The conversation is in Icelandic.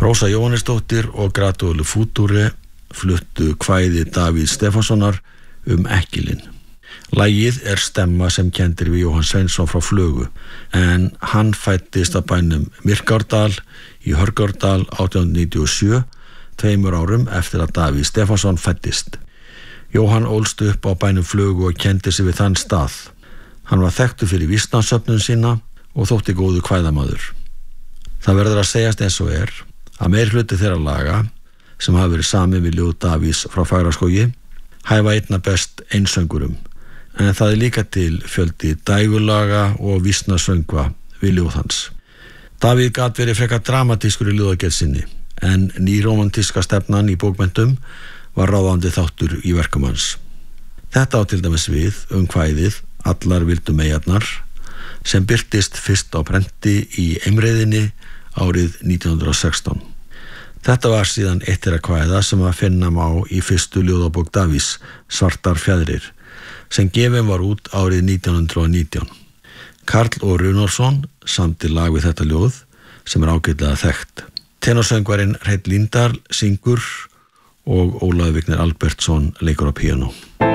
Rósa Jóhannesdóttir og Gratúlu Futuri fluttu kvæði Davíðs Stefánssonar Ekkilinn. Lagið stemma sem kendir við Jóhann Sveinsson frá Flögu, en hann fæddist að bænum Myrkárdal í Hörgárdal 1897, 2 árum eftir að Davíð Stefánsson fæddist. Jóhann ólst upp á bænum Flögu og kendi sig við þann stað. Hann var þekktur fyrir vísnasöfnun sína og þótti góðu kvæðamaður. Það verður að segjast eins og að meirhluti þeirra laga sem hafa verið samið við ljóð Davíðs frá Fagraskógi hæfa einna best einsöngurum, en það líka til fjöldi dægurlaga og vísnasöngva við ljóð hans. Davíð gat verið frekar dramatískur í ljóðagerð sinni, en nýrómantíska stefnan í bókmenntum var ráðandi þáttur í verkum hans. Þetta á til dæmis við kvæðið Allar vildu meyjarnar, sem birtist fyrst á prenti í Eimreiðinni árið 1916. Þetta var síðan eitt þeirra kvæða sem að finna má í fyrstu ljóðabók Davíðs, Svartar fjæðrir, sem gefin var út árið 1919. Karl Ó. Runólfsson samdi lag við þetta ljóð sem ágætlega þekkt. Tenorsöngvarinn Hreinn Líndal syngur og Ólafur Vignir Albertsson leikur á píanó.